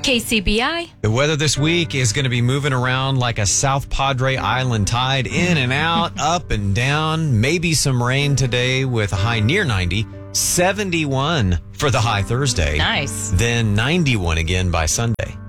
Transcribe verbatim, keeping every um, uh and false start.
K C B I. The weather this week is going to be moving around like a South Padre Island tide, in and out, up and down. Maybe some rain today with a high near ninety. seventy-one for the high Thursday. Nice. Then ninety-one again by Sunday.